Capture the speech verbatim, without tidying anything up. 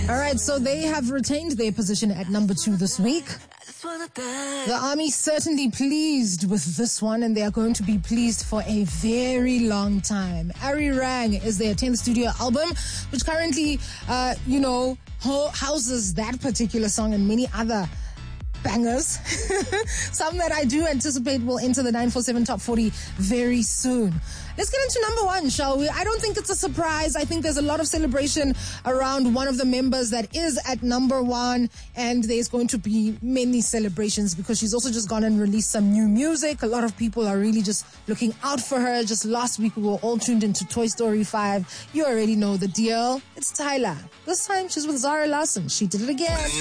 All right, so they have retained their position at number two this week. The Army certainly pleased with this one, and they are going to be pleased for a very long time. Arirang is their tenth studio album, which currently, uh, you know, ho- houses that particular song and many other bangers. Some that I do anticipate will enter the nine forty-seven Top forty very soon. Let's get into number one, shall we? I don't think it's a surprise. I think there's a lot of celebration around one of the members that is at number one, and there's going to be many celebrations because she's also just gone and released some new music. A lot of people are really just looking out for her. Just last week, we were all tuned into Toy Story five. You already know the deal. It's Tyla. This time, she's with Zara Larsson. She did it again.